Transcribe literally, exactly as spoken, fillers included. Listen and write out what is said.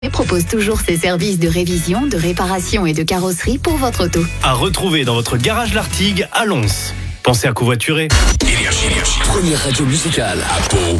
Et propose toujours ses services de révision, de réparation et de carrosserie pour votre auto. À retrouver dans votre garage L'Artigue à Lons. Pensez à covoiturer. Énergie, énergie. Première radio musicale à Pau.